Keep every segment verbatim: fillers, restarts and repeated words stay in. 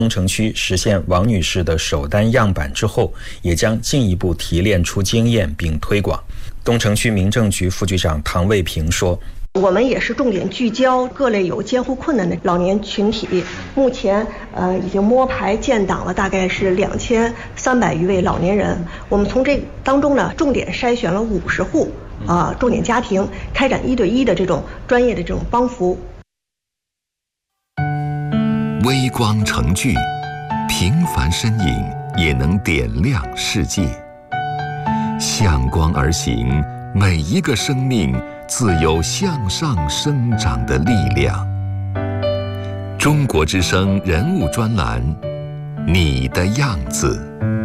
东城区实现王女士的首单样板之后，也将进一步提炼出经验并推广。东城区民政局副局长唐卫平说， 我们也是重点聚焦各类有监护困难的老年群体，目前呃已经摸排建档了大概是两千三百余位老年人。我们从这当中呢，重点筛选了五十户啊、呃、重点家庭，开展一对一的这种专业的这种帮扶。 微光成炬，平凡身影也能点亮世界。向光而行，每一个生命自有向上生长的力量。中国之声人物专栏，你的样子。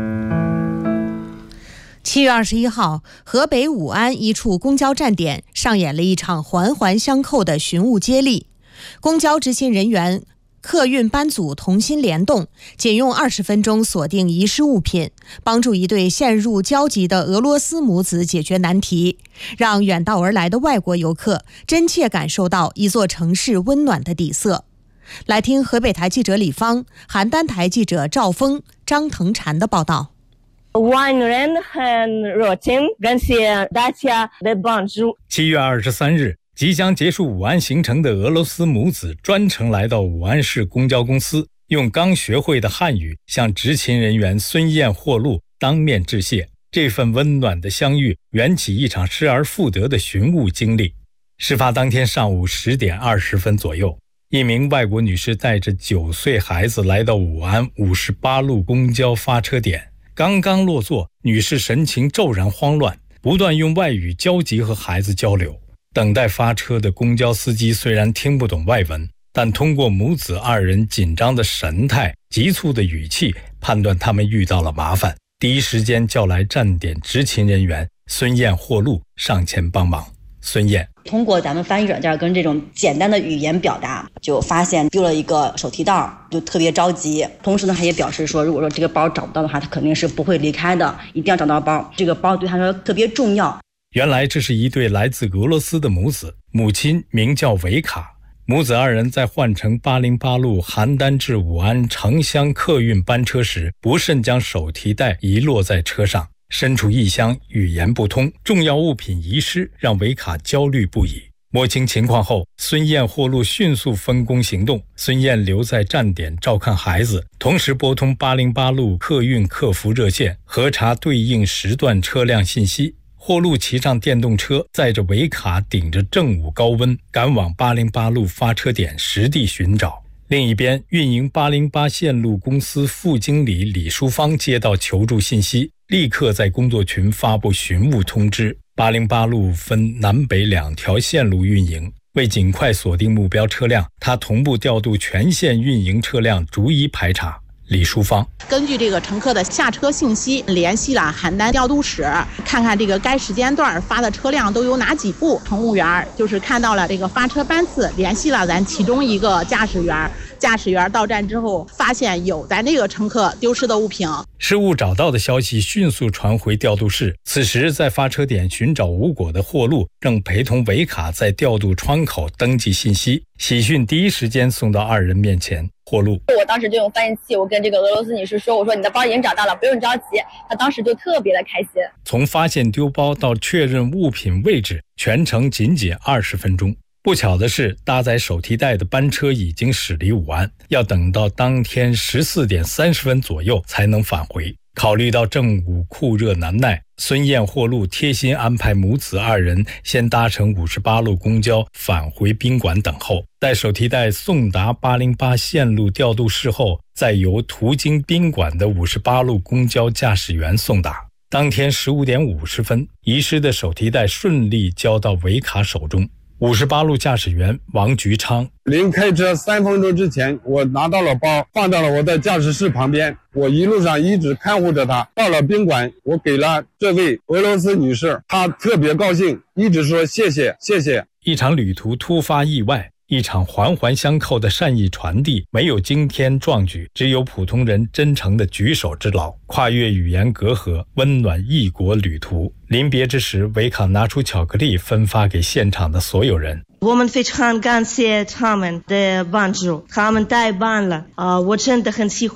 七月二十一号，河北武安一处公交站点上演了一场环环相扣的寻物接力。公交执勤人员、客运班组同心联动，仅用二十分钟锁定遗失物品，帮助一对陷入焦急的俄罗斯母子解决难题，让远道而来的外国游客真切感受到一座城市温暖的底色。来听河北台记者李芳、邯郸台记者赵峰、张腾禅的报道。 武安人很热情，感谢大家的帮助。 七月二十三日，即将结束武安行程的俄罗斯母子专程来到武安市公交公司，用刚学会的汉语向执勤人员孙燕霍路当面致谢。这份温暖的相遇缘起一场失而复得的寻物经历。事发当天上午十点二十分左右，一名外国女士带着九岁孩子来到武安五十八路公交发车点，刚刚落座，女士神情骤然慌乱，不断用外语焦急和孩子交流。等待发车的公交司机虽然听不懂外文，但通过母子二人紧张的神态、急促的语气，判断他们遇到了麻烦，第一时间叫来站点执勤人员孙燕霍路上前帮忙。孙燕通过咱们翻译软件跟这种简单的语言表达，就发现丢了一个手提袋，就特别着急。同时呢，他也表示说，如果说这个包找不到的话，他肯定是不会离开的，一定要找到包，这个包对他说特别重要。 原来这是一对来自俄罗斯的母子，母亲名叫维卡。母子二人在换乘八零八路邯郸至武安城乡客运班车时，不慎将手提袋遗落在车上，身处异乡，语言不通，重要物品遗失，让维卡焦虑不已。摸清情况后，孙燕霍路迅速分工行动，孙燕留在站点照看孩子，同时拨通八零八路客运客服热线，核查对应时段车辆信息。霍路骑上电动车，载着维卡顶着正午高温，赶往八零八路发车点实地寻找。另一边，运营八零八线路公司副经理李淑芳接到求助信息，立刻在工作群发布寻物通知。八零八路分南北两条线路运营，为尽快锁定目标车辆，他同步调度全线运营车辆逐一排查。李淑芳根据这个乘客的下车信息，联系了邯郸调度室，看看这个该时间段发的车辆都有哪几部。乘务员就是看到了这个发车班次，联系了咱其中一个驾驶员。驾驶员到站之后，发现有咱这个乘客丢失的物品， 失物找到的消息迅速传回调度室。此时在发车点寻找无果的霍路正陪同维卡在调度窗口登记信息，喜讯第一时间送到二人面前。霍路， 我当时就用翻译器，我跟这个俄罗斯女士说，我说你的包已经找到了，不用着急。她当时就特别的开心。 从发现丢包到确认物品位置，全程仅仅二十分钟。不巧的是，搭载手提袋的班车已经驶离武安，要等到当天十四点三十分左右才能返回。考虑到正午酷热难耐，孙燕霍路贴心安排母子二人先搭乘五十八路公交返回宾馆等候，待手提袋送达八零八线路调度室后，再由途经宾馆的五十八路公交驾驶员送达。当天十五点五十分，遗失的手提袋顺利交到维卡手中。五十八路驾驶员王菊昌， 临开车三分钟之前，我拿到了包，放到了我的驾驶室旁边。我一路上一直看护着他，到了宾馆，我给了这位俄罗斯女士，她特别高兴，一直说谢谢谢谢。 一场旅途突发意外， 一场环环相扣的善意传递，没有惊天壮举，只有普通人真诚的举手之劳，跨越语言隔阂，温暖异国旅途。临别之时，维卡拿出巧克力分发给现场的所有人。 我们非常感谢他们的帮助，他们太棒了啊！我真的很喜欢